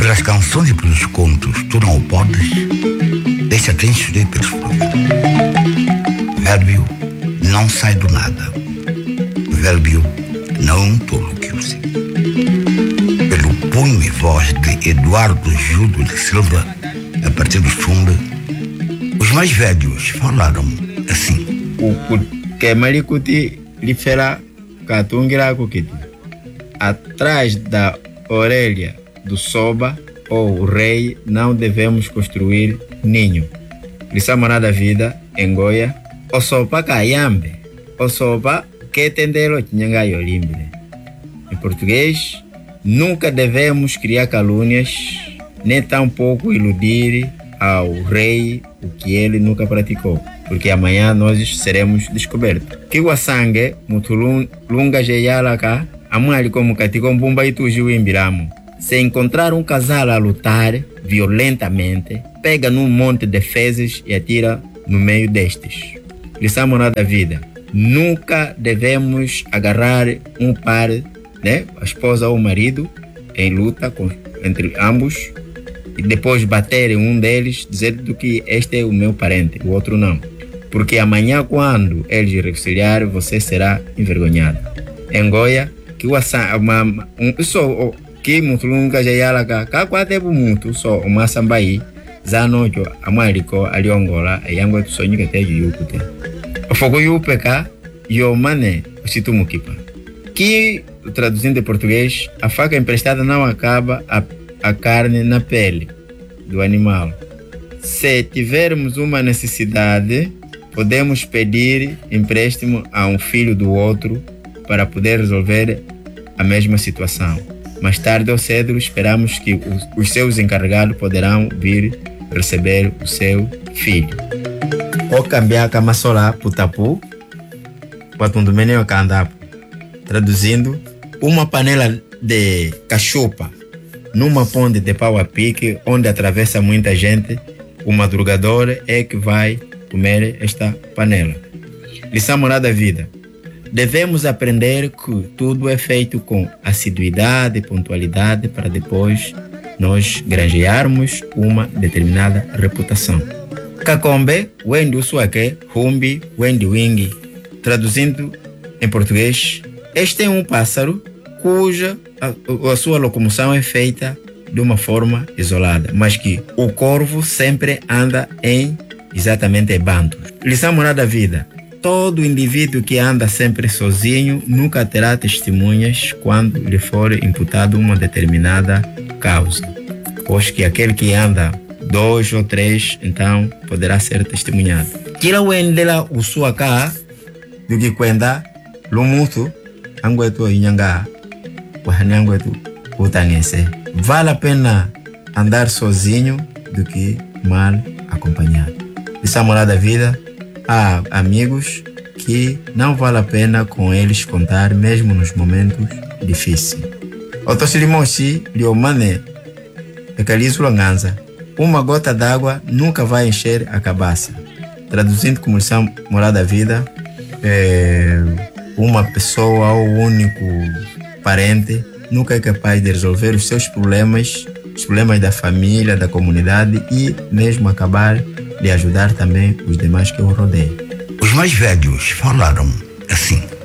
pelas canções e pelos contos, tu não o podes, deixa-te enxugar pelos frutos. Vérbio não sai do nada. Vérbio não é um tolo que o sei. Pelo punho e voz de Eduardo Júlio de Silva, a partir do fundo, os mais velhos falaram assim. O que Maricuti lhe fera catungira kukiti. Atrás da orelha do soba ou rei não devemos construir ninho. Lisamana da vida, em Goia, o sopa caiambe, o sopa que tendelo tinhanga yolimbe. Em português, nunca devemos criar calúnias, nem tampouco iludir ao rei o que ele nunca praticou, porque amanhã nós seremos descobertos. Kiwasange, mutulunga jeyalaka, amali como katigombumba ituji imbiramo. Se encontrar um casal a lutar violentamente, pega num monte de fezes e atira no meio destes. Lição da vida. Nunca devemos agarrar um par, né, a esposa ou o marido, em luta entre ambos, e depois bater em um deles, dizendo que este é o meu parente, o outro não. Porque amanhã, quando eles reconciliar, você será envergonhado. Em Goia, que que mutulunga jayalaka kakwate bumuntu so umasambai zanojo amaliko aliongola yango tusonyike teju yukute ofoko yupeka yomane usitumukipa que traduzindo em português a faca emprestada não acaba a carne na pele do animal. Se tivermos uma necessidade, podemos pedir empréstimo a um filho do outro para poder resolver a mesma situação. Mais tarde ou cedo, esperamos que os seus encarregados poderão vir receber o seu filho. O cambiar camasola putapu, patundumeneo candapo. Traduzindo, uma panela de cachupa numa ponte de pau a pique, onde atravessa muita gente, o madrugador é que vai comer esta panela. Lição moral da vida. Devemos aprender que tudo é feito com assiduidade e pontualidade para depois nós granjearmos uma determinada reputação. Kakombe, wendi usuake, humbi, wendi wingi. Traduzindo em português, este é um pássaro cuja a sua locomoção é feita de uma forma isolada, mas que o corvo sempre anda em exatamente bandos. Lição moral da vida. Todo indivíduo que anda sempre sozinho nunca terá testemunhas quando lhe for imputado uma determinada causa. Pois que aquele que anda 2 ou 3, então poderá ser testemunhado. Kila wendela usua ka do que kwenda lumutu angwetu inyanga wahanangwetu utangese. Vale a pena andar sozinho do que mal acompanhado. Essa moral da vida. Há amigos que não vale a pena com eles contar mesmo nos momentos difíceis. Otosirimoshi liomane ekalizula nganza. Uma gota d'água nunca vai encher a cabaça. Traduzindo como lição moral da vida, uma pessoa ou único parente nunca é capaz de resolver os seus problemas, os problemas da família, da comunidade e mesmo acabar de ajudar também os demais que o rodeiam. Os mais velhos falaram assim.